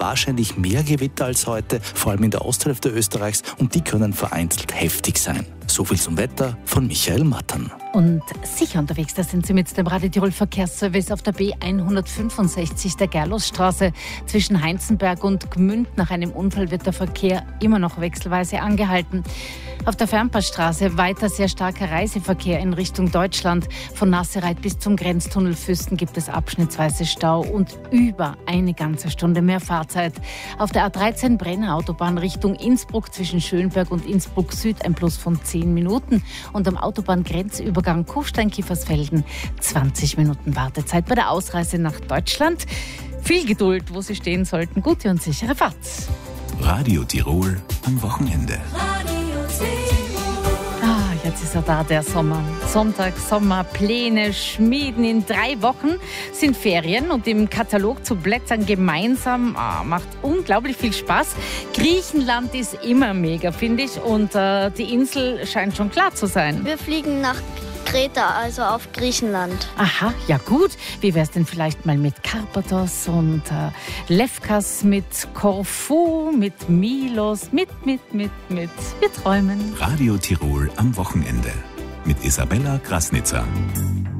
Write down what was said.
wahrscheinlich mehr Gewitter als heute, vor allem in der Osthälfte Österreichs, und die können vereinzelt heftig sein. So viel zum Wetter von Michael Mattern. Und sicher unterwegs, da sind Sie mit dem Radio Tirol Verkehrsservice auf der B165 der Gerlosstraße. Zwischen Heinzenberg und Gmünd nach einem Unfall wird der Verkehr immer noch wechselweise angehalten. Auf der Fernpassstraße weiter sehr starker Reiseverkehr in Richtung Deutschland. Von Nassereit bis zum Grenztunnel Füsten gibt es abschnittsweise Stau und über eine ganze Stunde mehr Fahrzeit. Auf der A13 Brenner Autobahn Richtung Innsbruck zwischen Schönberg und Innsbruck Süd ein Plus von 10 Minuten. Und am Autobahngrenzübergang Kufstein-Kiefersfelden 20 Minuten Wartezeit bei der Ausreise nach Deutschland. Viel Geduld, wo Sie stehen sollten. Gute und sichere Fahrt. Radio Tirol am Wochenende. Jetzt ist er da, der Sommer. Sonntag, Sommerpläne schmieden. In 3 Wochen sind Ferien und im Katalog zu blättern gemeinsam macht unglaublich viel Spaß. Griechenland ist immer mega, finde ich. Und die Insel scheint schon klar zu sein. Wir fliegen nach Kreta, also auf Griechenland. Aha, ja gut. Wie wär's denn vielleicht mal mit Karpathos und Lefkas, mit Korfu, mit Milos, mit. Wir träumen. Radio Tirol am Wochenende mit Isabella Krasnitzer.